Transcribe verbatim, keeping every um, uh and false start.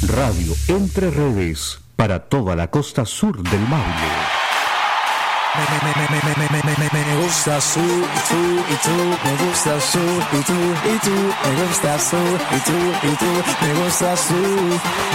Radio Entre Redes, para toda la costa sur del Maule. Me, me, me, me, me, me, me, me, me gusta su y tú y tú, me gusta su y tú y tú, me gusta su y tú y tú, me gusta su.